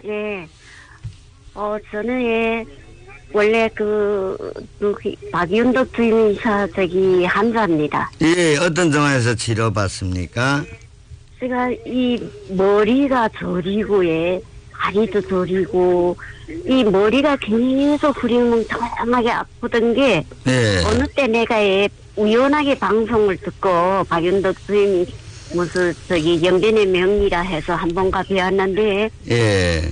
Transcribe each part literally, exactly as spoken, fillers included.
예. 어, 저는 예, 원래 그, 누기, 박윤덕 주임사 저기 환자입니다. 예, 어떤 정화에서 치료받습니까? 제가 이 머리가 저리고, 예, 다리도 저리고, 이 머리가 계속 후리멍텅하게 아프던 게, 예. 어느 때 내가 예, 우연하게 방송을 듣고, 박윤덕 주임 무슨 저기 영변의 명리라 해서 한 번 가뵈었는데, 예.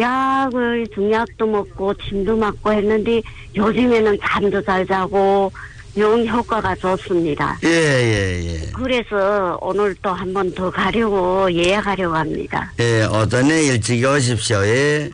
약을 중약도 먹고 침도 맞고 했는데 요즘에는 잠도 잘 자고 용 효과가 좋습니다. 예, 예, 예. 그래서 오늘 또 한 번 더 가려고 예약하려고 합니다. 예, 오전에 일찍 오십시오. 예.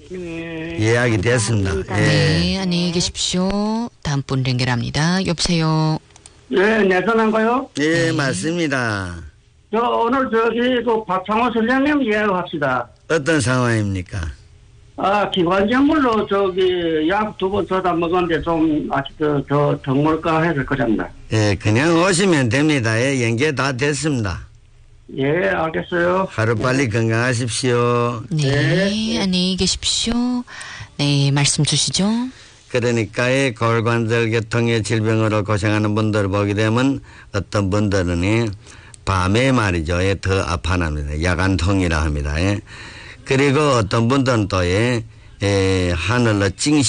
네. 예약이 됐습니다. 감사합니다. 예. 네, 안녕히 계십시오. 다음 분 연결합니다. 여보세요. 예, 내 전화인가요? 예, 맞습니다. 저 오늘 저기 그 박창호 선생님 예약합시다. 어떤 상황입니까? 아, 기관지물로 저기 약 두 번 저다 먹었는데 좀 아직 더, 더, 더 먹을까 해서 그럽니다. 예, 그냥 오시면 됩니다. 예, 연계 다 됐습니다. 예, 알겠어요. 하루빨리 건강하십시오. 네, 네. 안녕히 계십시오. 네, 말씀 주시죠. 그러니까 이 골관절 계통의 질병으로 고생하는 분들을 보게 되면 어떤 분들은 이 밤에 말이죠. 예, 더 아파납니다. 야간통이라 합니다. 예. 그리고 어떤 분들은 또 예, 예, 하늘로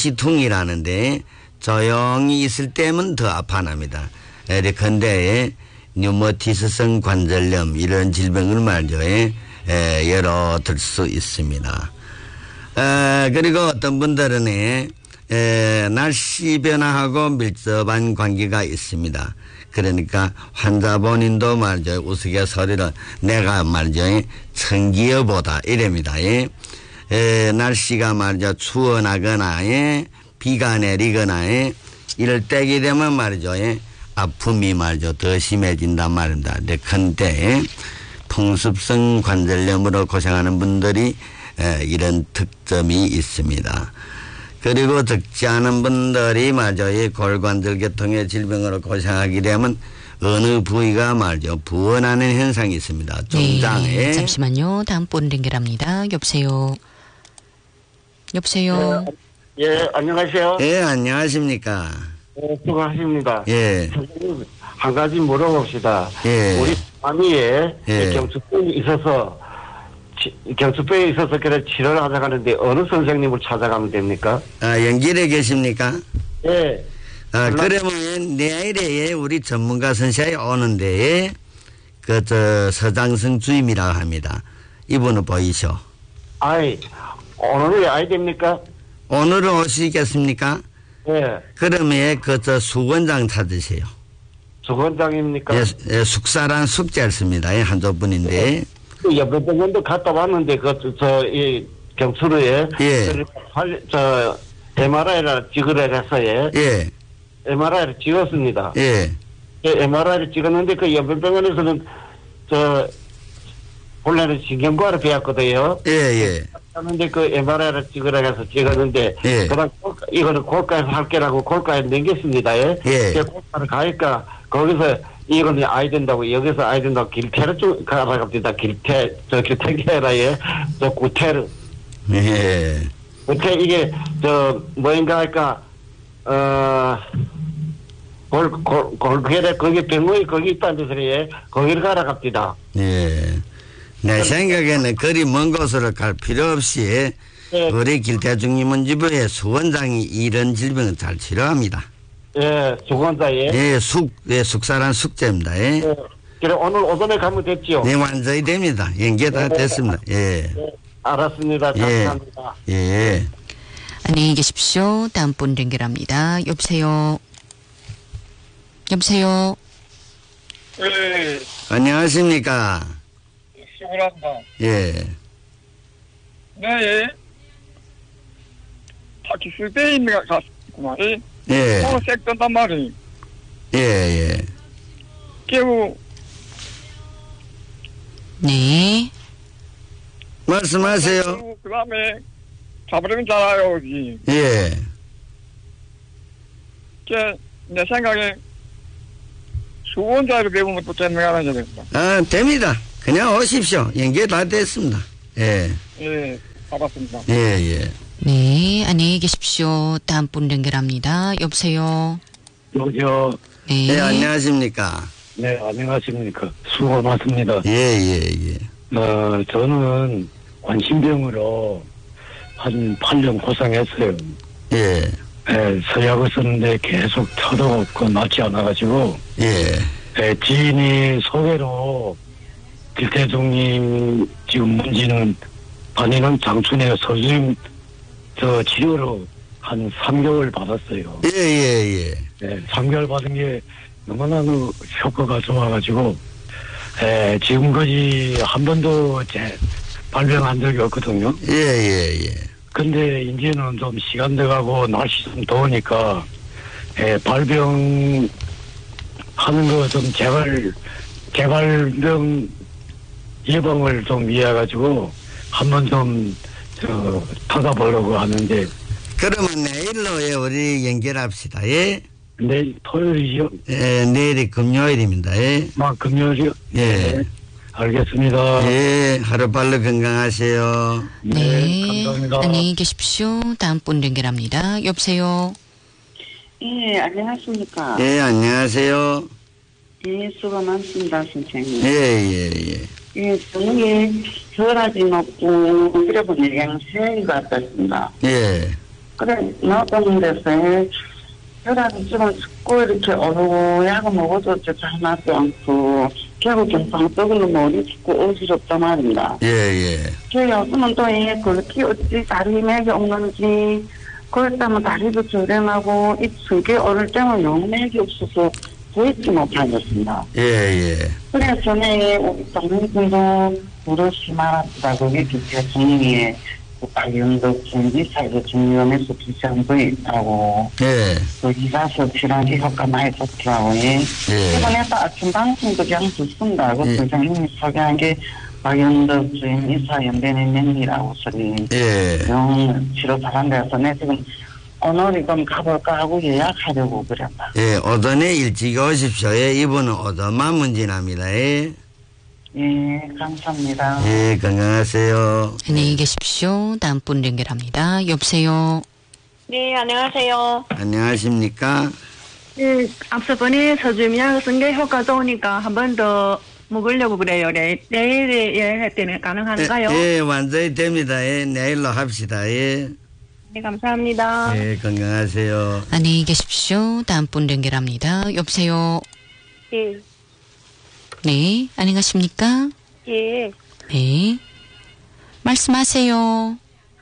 찡시통이라는데 조용히 있을 때면 더 아파납니다. 예, 근데 뉴머티스성 관절염 이런 질병을 말이죠. 예, 예, 여러 들 수 있습니다. 에, 그리고 어떤 분들은 예, 에, 날씨 변화하고 밀접한 관계가 있습니다. 그러니까 환자 본인도 말이죠. 우스갯소리로 내가 말이죠. 천기여보다 이랍니다. 예. 에, 날씨가 말이죠. 추워나거나 예. 비가 내리거나 예. 이럴 때게 되면 말이죠. 예. 아픔이 말이죠. 더 심해진단 말입니다. 근데 풍습성 관절염으로 고생하는 분들이 에, 이런 특점이 있습니다. 그리고 적지 않은 분들이 말이죠. 이 골관절 계통의 질병으로 고생하게 되면 어느 부위가 말이죠. 부어나는 현상이 있습니다. 종장에. 네, 잠시만요. 다음 분 연결합니다. 여보세요. 여보세요. 예, 예, 안녕하세요. 예, 안녕하십니까. 예, 수고하십니다. 예. 선생님, 한 가지 물어봅시다. 예. 우리 어머니에 예. 경추병이 있어서 치, 경추병이 있어서 그래 치료를 하자 가는데 어느 선생님을 찾아가면 됩니까? 아, 연결에 계십니까? 예. 아, 그러면 내일에 우리 전문가 선생이 오는데 그 저 서장성 주임이라고 합니다. 이분은 보이셔. 아이, 오늘은 왜 아이 됩니까? 오늘은 오시겠습니까? 예. 그러면 그 저 수원장 찾으세요. 주원장입니까? 예, 예, 숙사란 숙제를 씁니다. 예, 한조분인데. 그 옆에 병원도 갔다 왔는데 그 저 이 경추로에 예. 저 엠알아이를 찍으라 해서요. 예. 엠알아이를 찍었습니다. 예. 엠알아이를 찍었는데 그 옆에 병원에서는 저 본래는 신경과를 배웠거든요. 예, 예. 하는데 그 엠알아이를 찍으라 해서 찍었는데 예. 그다음 이거는 골가에서 할게라고 골가에 넘겼습니다. 예. 예. 골가를 가니까 거기서 이거는 아이 된다고 여기서 아이 된다고 길태를 쭉 가라갑니다. 길태 저 길태계라 예. 저 구태를 예. 구태 이게 저 뭐인가 할까 어 골 골 골계래 거기 병원이 거기 있다는 데서 예. 거기를 가라갑니다. 예. 내 생각에는 그리 먼 곳으로 갈 필요 없이 예. 우리 길태중님은 집에 수원장이 이런 질병을 잘 치료합니다. 예, 주권자예. 예, 숙, 예, 숙사란 숙제입니다. 예. 예. 그래 오늘 오전에 가면 됐지요. 네, 완전히 됩니다. 연계 다 됐습니다. 예. 예, 알았습니다. 예. 감사합니다. 예. 안녕히 계십시오. 다음 분 연결합니다. 여보세요. 여보세요. 예, 안녕하십니까. 시원합니다. 예. 네, 파키스 대인가 갔구만. 예, 예. 서로 색 뜬단 말이. 예, 예. 깨우, 네. 말씀하세요. 그 다음에 잡으려면 잘아요, 여기. 예. 게, 내 생각에 수원자를 배우면 또 되는 거 하나 아, 됩니다. 그냥 오십시오. 연계 다 됐습니다. 예. 예, 받았습니다. 예, 예. 네, 안녕히 계십시오. 다음 분 연결합니다. 여보세요. 여보세요. 네. 네, 안녕하십니까. 네, 안녕하십니까. 수고 많습니다. 예, 예, 예. 어, 저는 관심병으로 한 팔 년 고생했어요. 예, 예, 서약을 썼는데 계속 터도 없고 낫지 않아가지고, 예. 예, 지인이 소개로 길태동님 지금 문제는 다니는 장춘에 서주임 저 치료로 한 삼 개월 받았어요. 예, 예, 예. 예, 삼 개월 받은 게 너무나 효과가 좋아가지고, 예, 지금까지 한 번도 제 발병한 적이 없거든요. 예, 예, 예. 근데 이제는 좀 시간 돼가고 날씨 좀 더우니까, 예, 발병 하는 거 좀 재발, 재발병 예방을 좀 위해가지고 한번 좀, 저, 찾아보려고 하는데, 그러면 내일로 예, 우리 연결합시다. 예. 내일 토요일이요? 예, 내일이 금요일입니다. 예. 막 금요일이요? 예. 네, 알겠습니다. 예, 하루빨리 건강하세요. 네. 감사합니다. 안녕히 계십시오. 다음 분 연결합니다. 여보세요. 예, 안녕하십니까. 예, 안녕하세요. 예, 수고 많습니다, 선생님. 예, 예, 예. 예, 저녁에 혈압이 높고, 그래보니 양세가 왔습니다. 예, 그래, 나왔던 데서 혈압이 지금 자꾸 이렇게 오르고, 약을 먹어도 잘 낫지 않고, 결국 경상적으로 머리 자꾸 어지럽단 말입니다. 예, 예. 저 요즘은 또 예, 그렇게 어찌 다리 맥이 없는지, 그렇다면 다리도 저렴하고, 이 성게 오를 때는 너무 맥이 없어서, 보이지 못하겠습니다. 예, 예. 그래서 전에 우리 동생분도 그러시 말았다. 거기 기체 정리에 발연독증 이사에서 중요해서 비싼 거 있다고. 예, 그 이사서 필요하게 효과 많이 좋더라고요. 예. 예. 이번에도 아침 방송도 그냥 듣습니다. 그 예. 선생님이 소개한 게 발연독증 이사 연변의 명리라고 소리. 예. 영 치료 잘한 데서 내 지금 오늘 좀 가볼까 하고 예약하려고 그랬다. 예, 오전에 일찍 오십시오. 예, 이분은 오전만 문진합니다. 예. 예, 감사합니다. 예, 건강하세요. 안녕히 계십시오. 다음 분 연결합니다. 여보세요. 네, 안녕하세요. 안녕하십니까? 네, 앞서 번에 서주미약 쓴 게 효과 좋으니까 한 번 더 먹으려고 그래요. 네, 내일 예약할 때는 가능한가요? 예, 예, 완전히 됩니다. 예, 내일로 합시다. 예. 네, 감사합니다. 예, 건강하세요. 안녕히 계십시오. 다음 분 연결합니다. 여보세요. 예, 네, 안녕하십니까? 예. 네. 말씀하세요.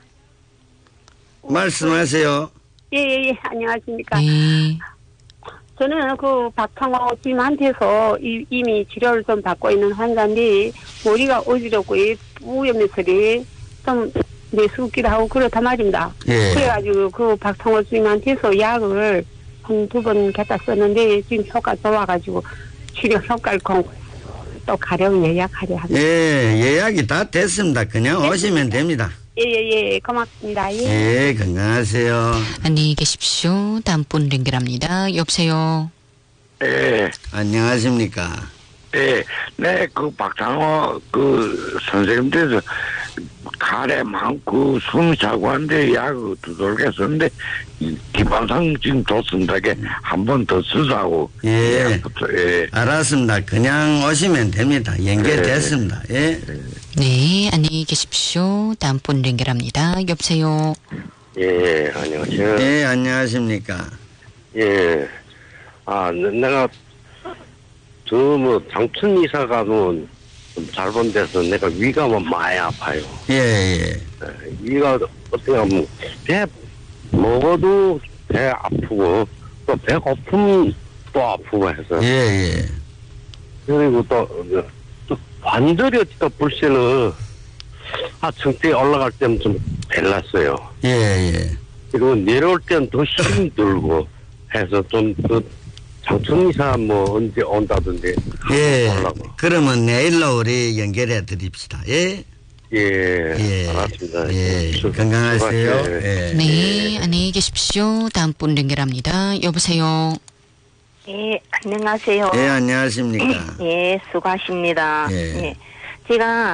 말씀하세요. 예, 예, 예. 안녕하십니까. 네. 저는 그 박창호 님한테서 이, 이미 치료를 좀 받고 있는 환자인데, 머리가 어지럽고, 이 뿌염에서리 좀 내수기도 하고 그렇단 말입니다. 예. 그래가지고 그 박창호 주임한테서 약을 한 두 번 갖다 썼는데 지금 효과 좋아가지고 치료 효과를 공- 또 가려고 예약하려 합니다. 예, 예약이 다 됐습니다. 그냥 오시면 됩니다. 예예예, 고맙습니다. 예. 예, 건강하세요. 안녕히 계십시오. 다음 분 연결합니다. 여보세요. 예, 안녕하십니까? 예, 네, 그 박상호 그 선생님께서 가래 많고 숨 차고 한데 약 두돌게 썼는데 기반상 지금 좋습니다. 한 번 더 쓰자고. 예. 예약부터, 예. 알았습니다. 그냥 오시면 됩니다. 연결됐습니다. 예. 네, 안녕히 계십시오. 다음 분 연결합니다. 여보세요. 예, 안녕하세요. 예, 안녕하십니까? 예. 아, 내- 내가, 저, 뭐, 장춘 이사가 뭐, 좀 잘못돼서 내가 위가 뭐 많이 아파요. 예, 예. 예, 위가 어떻게 하면, 배, 먹어도 배 아프고, 또 배고픔 또 아프고 해서. 예, 예. 그리고 또, 어, 또 관절이 어떻게 불씨는, 아, 정대에 올라갈 때는 좀 벨났어요. 예, 예. 그리고 내려올 때는 더 힘이 들고 해서 좀 그 장춘이사 뭐 언제 온다던데 예. 하려고. 그러면 내일로 우리 연결해 드립시다. 예. 예, 예. 알았습니다. 예. 수- 건강하세요. 수고하세요. 예. 네, 안녕히 계십시오. 다음 분 연결합니다. 여보세요. 예, 안녕하세요. 예, 안녕하십니까? 예, 수고하십니다. 예. 예. 제가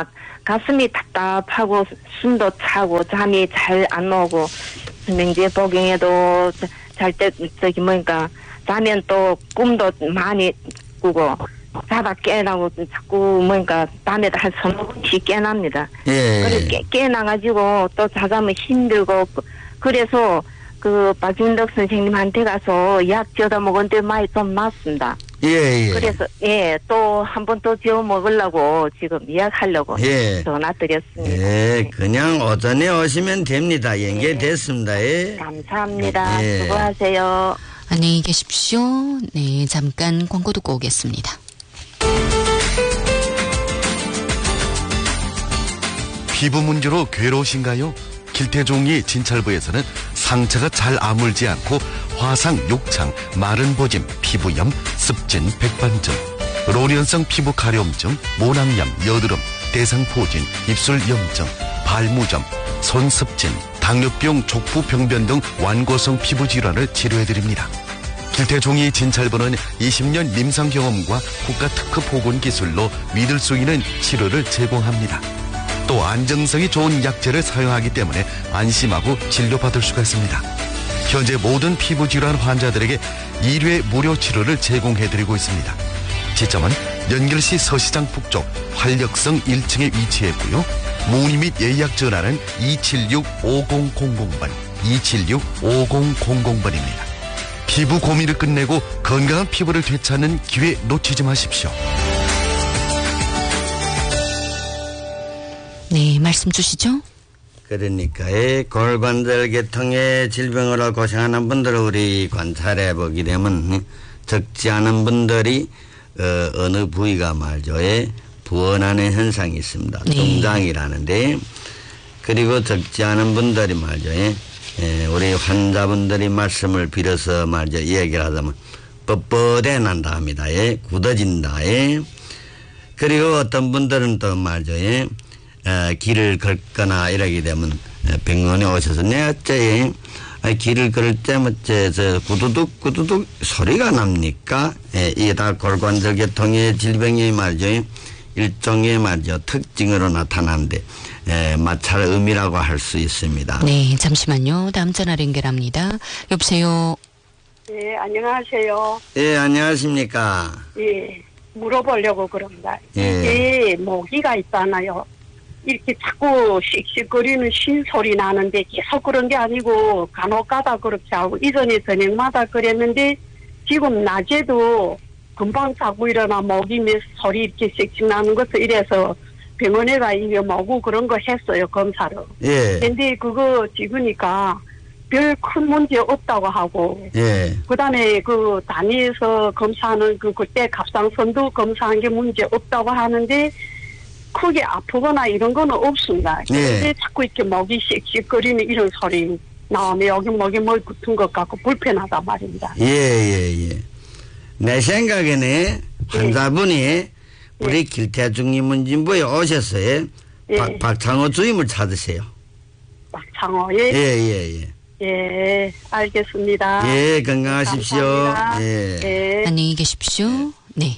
가슴이 답답하고 숨도 차고 잠이 잘 안 오고 수면제 복용해도 잘 때 저기 뭐니까 자면 또 꿈도 많이 꾸고 자다 깨나고 자꾸 뭐니까 밤에도 한 서너 번씩 깨납니다. 예. 그래 깨, 깨나가지고 또 자자면 힘들고 그래서 그 박윤덕 선생님한테 가서 약 지어다 먹었는데 많이 좀 낫습니다. 예, 예. 그래서 예 또 한 번 또 지어 먹으려고 지금 예약하려고 예. 전화 드렸습니다. 예, 그냥 오전에 오시면 됩니다. 연결됐습니다. 예. 감사합니다. 예. 수고하세요. 안녕히 계십시오. 네, 잠깐 광고 듣고 오겠습니다. 피부 문제로 괴로우신가요? 길태종이 진찰부에서는 상처가 잘 아물지 않고 화상, 욕창, 마른 보짐, 피부염, 습진, 백반증, 로련성 피부 가려움증, 모낭염, 여드름, 대상포진, 입술 염증, 발무점, 손습진, 당뇨병, 족부병변 등 완고성 피부 질환을 치료해드립니다. 길태종이 진찰부는 이십 년 임상 경험과 국가 특허 보건 기술로 믿을 수 있는 치료를 제공합니다. 또 안정성이 좋은 약재를 사용하기 때문에 안심하고 진료받을 수가 있습니다. 현재 모든 피부질환 환자들에게 일 회 무료 치료를 제공해드리고 있습니다. 지점은 연결시 서시장 북쪽 활력성 일 층에 위치했고요. 문의 및 예약 전화는 이칠육 오공공공 번, 이칠육 오공공공 번입니다. 피부 고민을 끝내고 건강한 피부를 되찾는 기회 놓치지 마십시오. 네, 말씀 주시죠. 그러니까 이 골관절 계통의 질병으로 고생하는 분들을 우리 관찰해 보게 되면 적지 않은 분들이 어, 어느 부위가 말죠. 에 부어나는 현상이 있습니다. 네. 동장이라는데 그리고 적지 않은 분들이 말죠. 에 에, 우리 환자분들이 말씀을 빌어서 말죠. 이야기를 하자면 뻣뻣해 난다 합니다. 에 굳어진다. 에 그리고 어떤 분들은 또 말죠. 에 어, 길을 걷거나 이러게 되면 병원에 오셔서 내 어째 길을 걸을 때 어째 저 구두둑 구두둑 소리가 납니까? 예, 이게 다 골관절 계통의 질병이 말이죠. 일종의 말이죠. 특징으로 나타나는데 예, 마찰 음이라고 할 수 있습니다. 네, 잠시만요. 다음 전화 연결합니다. 여보세요. 예, 안녕하세요. 예, 안녕하십니까? 예, 물어보려고 그럽니다. 예. 이게 모기가 있잖아요. 이렇게 자꾸 씩씩거리는 신소리 나는데 계속 그런 게 아니고 간혹가다 그렇게 하고 이전에 저녁마다 그랬는데 지금 낮에도 금방 자고 일어나 모기 몇 소리 이렇게 씩씩 나는 것을 이래서 병원에 가 이게 뭐고 그런 거 했어요, 검사를. 예. 근데 그거 찍으니까 별 큰 문제 없다고 하고. 예. 그 다음에 그 단위에서 검사하는 그 그때 갑상선도 검사한 게 문제 없다고 하는데 크게 아프거나 이런 거는 없습니다. 그런데 예. 자꾸 이렇게 목이 씩씩거리는 이런 소리 나오면 여기 목이 뭐 붙은 것 같고 불편하단 말입니다. 예, 예, 예. 내 생각에는 환자분이 우리 예. 길태중이 문진부에 오셨어요. 예. 박, 박창호 주임을 찾으세요. 박창호, 예? 예, 예, 예. 예, 알겠습니다. 예, 건강하십시오. 감사합니다. 예. 예. 안녕히 계십시오. 네.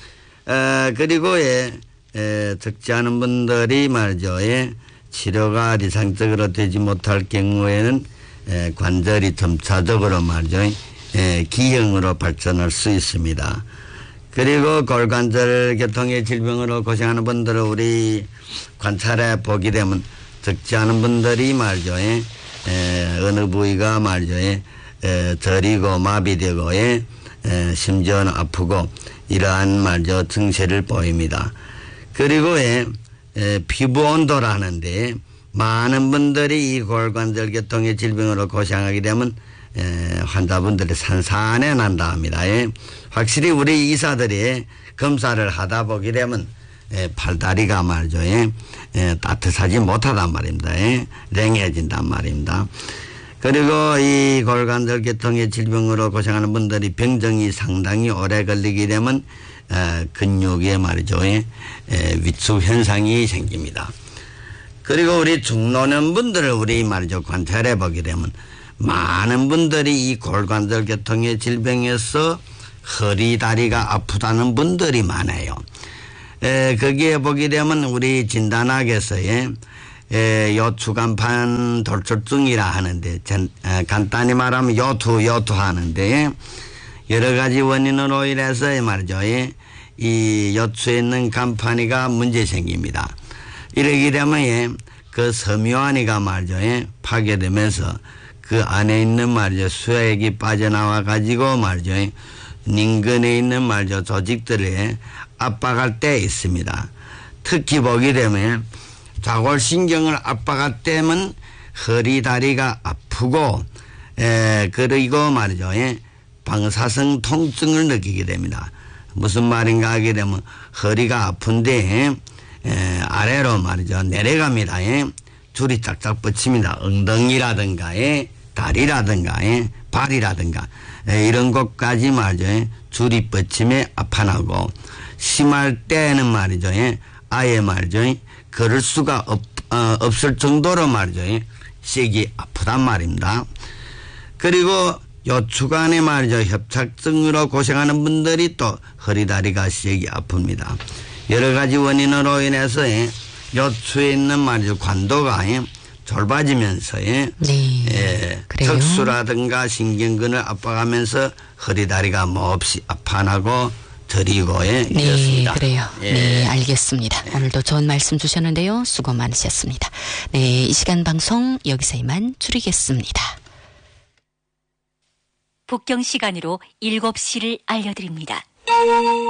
어, 그리고 예, 예, 적지 않은 분들이 말이죠. 예, 치료가 이상적으로 되지 못할 경우에는 예, 관절이 점차적으로 말이죠. 예, 기형으로 발전할 수 있습니다. 그리고 골관절 계통의 질병으로 고생하는 분들을 우리 관찰해 보게 되면 적지 않은 분들이 말이죠. 예, 에, 어느 부위가 말이죠. 예, 에, 저리고 마비되고 예, 에, 심지어는 아프고 이러한 말이죠. 증세를 보입니다. 그리고 예, 에, 피부 온도라는데 많은 분들이 이 골관절 계통의 질병으로 고생하게 되면 에, 환자분들이 산산해 난다 합니다. 예. 확실히 우리 의사들이 검사를 하다 보게 되면 에, 팔다리가 말이죠. 예. 에, 따뜻하지 못하단 말입니다. 예. 랭해진단 말입니다. 그리고 이 골관절 계통의 질병으로 고생하는 분들이 병정이 상당히 오래 걸리게 되면 에, 근육에 말이죠. 예. 에, 위축 현상이 생깁니다. 그리고 우리 중노년 분들을 우리 말이죠. 관찰해 보게 되면 많은 분들이 이 골관절 계통의 질병에서 허리 다리가 아프다는 분들이 많아요. 에, 거기에 보게 되면 우리 진단학에서의 에, 요추간판 돌출증이라 하는데 전, 에, 간단히 말하면 요투 요투 하는데 여러 가지 원인으로 인해서 말이죠. 이, 이 요추에 있는 간판이가 문제 생깁니다. 이러게 되면 예, 그 섬유안이가 말이죠. 예, 파괴되면서 그 안에 있는 말이죠. 수액이 빠져나와 가지고 말이죠. 예, 닌근에 있는 말이죠. 조직들에 압박할 때 있습니다. 특히 보게 되면 좌골신경을 압박할 때면 허리 다리가 아프고 에, 그리고 말이죠. 예, 방사성 통증을 느끼게 됩니다. 무슨 말인가 하게 되면 허리가 아픈데 에, 아래로 말이죠. 내려갑니다. 예. 줄이 짝짝 뻗칩니다. 엉덩이라든가 예, 다리라든가 예, 발이라든가 에, 이런 곳까지 말이죠. 예, 줄이 뻗침에 아파나고 심할 때는 말이죠. 예, 아예 말이죠. 예, 걸을 수가 없, 어, 없을 정도로 말이죠. 예, 세기 아프단 말입니다. 그리고 요추간에 말이죠. 협착증으로 고생하는 분들이 또 허리다리가 세기 아픕니다. 여러 가지 원인으로 인해서 요추에 있는 말이죠. 관도가 좁아지면서 네. 예, 척수라든가 신경근을 압박하면서 허리다리가 몹시 아파나고 저리고 예, 네, 이렇습니다. 그래요. 예. 네, 알겠습니다. 네. 오늘도 좋은 말씀 주셨는데요. 수고 많으셨습니다. 네, 이 시간 방송 여기서 이만 줄이겠습니다. 북경 시간으로 일곱 시를 알려드립니다.